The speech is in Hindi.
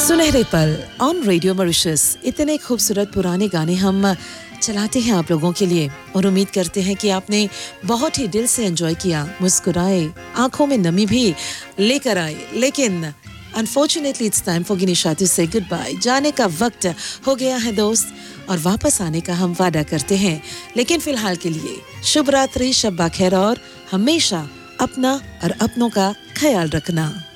सुनहरे पल ऑन रेडियो मॉरिशस। इतने खूबसूरत पुराने गाने हम चलाते हैं आप लोगों के लिए और उम्मीद करते हैं कि आपने बहुत ही दिल से एंजॉय किया, मुस्कुराए, आंखों में नमी भी लेकर आए। लेकिन unfortunately it's time for गिनिशा to से गुड बाय। जाने का वक्त हो गया है दोस्त और वापस आने का हम वादा करते हैं। लेकिन फिलहाल के लिए शुभ रात्रि, शब बखैर और हमेशा अपना और अपनों का ख्याल रखना।